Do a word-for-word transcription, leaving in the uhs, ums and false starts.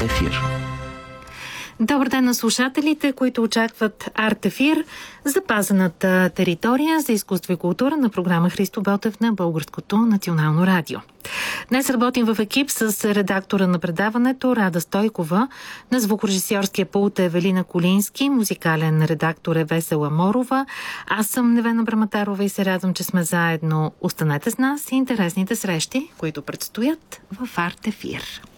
Ефир. Добър ден на слушателите, които очакват Арт Ефир, запазената територия за изкуство и култура на програма Христо Ботев на Българското национално радио. Днес работим в екип с редактора на предаването Рада Стойкова, на звукорежисьорския пулт е Евелина Колински, музикален редактор е Весела Морова. Аз съм Невена Браматарова и се радвам, че сме заедно. Останете с нас и интересните срещи, които предстоят в Арт Ефир.